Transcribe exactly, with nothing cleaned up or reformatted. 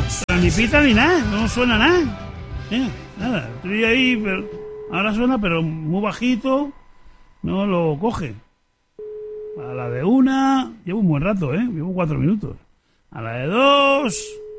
Pero ni pita ni nada, no suena nada. Mira, nada, estoy ahí, pero ahora suena, pero muy bajito, no lo coge. A la de una, llevo un buen rato, ¿eh? Llevo cuatro minutos. A la de dos,